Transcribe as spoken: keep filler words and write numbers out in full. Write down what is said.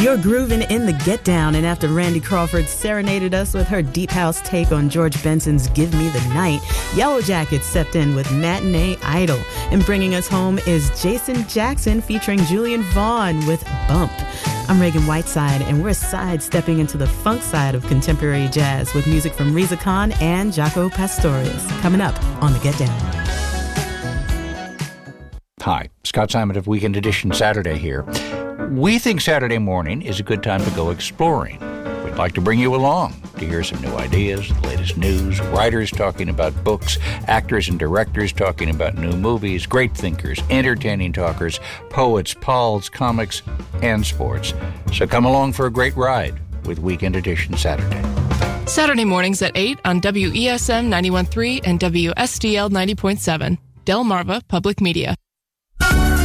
You're grooving in the Get Down, and after Randy Crawford serenaded us with her deep house take on George Benson's Give Me the Night, Yellow Jackets stepped in with Matinee Idol. And bringing us home is Jason Jackson featuring Julian Vaughn with Bump. I'm Reagan Whiteside, and we're sidestepping into the funk side of contemporary jazz with music from Reza Khan and Jaco Pastorius. Coming up on the Get Down. Hi, Scott Simon of Weekend Edition Saturday here. We think Saturday morning is a good time to go exploring. We'd like to bring you along to hear some new ideas, the latest news, writers talking about books, actors and directors talking about new movies, great thinkers, entertaining talkers, poets, pals, comics, and sports. So come along for a great ride with Weekend Edition Saturday. Saturday mornings at eight on W E S M ninety-one point three and W S D L ninety point seven. Delmarva Public Media.